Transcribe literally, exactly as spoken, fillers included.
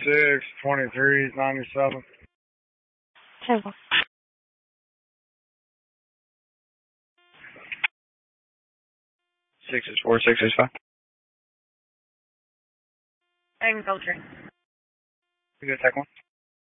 six, twenty-three, ninety-seven. Table. Six is four, six is five. Agriculture. You good, tech one?